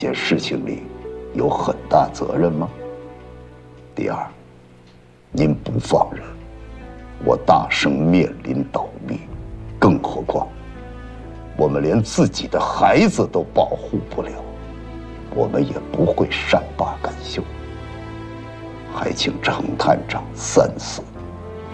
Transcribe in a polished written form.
件事情里有很大责任吗？第二，您不放任，我大生面临倒闭，更何况我们连自己的孩子都保护不了，我们也不会善罢甘休。还请程探长三思。